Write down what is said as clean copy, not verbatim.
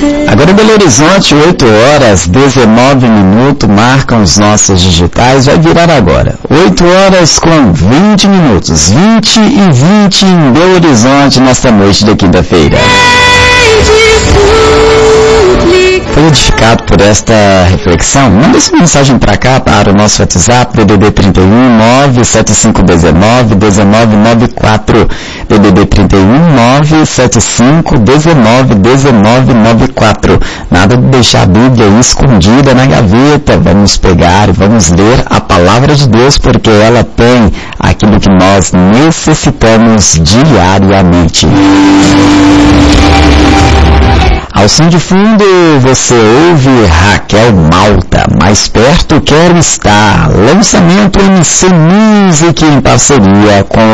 Agora em Belo Horizonte, 8h19, marcam os nossos digitais, vai virar agora. 8h20, 20h20 em Belo Horizonte, nesta noite de quinta-feira. Foi edificado por esta reflexão? Manda essa mensagem para cá, para o nosso WhatsApp, DDD 31 97519 1994, DDD 31 97519 1994. Nada de deixar a Bíblia escondida na gaveta. Vamos pegar e vamos ler a palavra de Deus, porque ela tem aquilo que nós necessitamos diariamente. Ao som de fundo, você ouve Raquel Malta, Mais Perto Quero Estar, lançamento MC Music em parceria com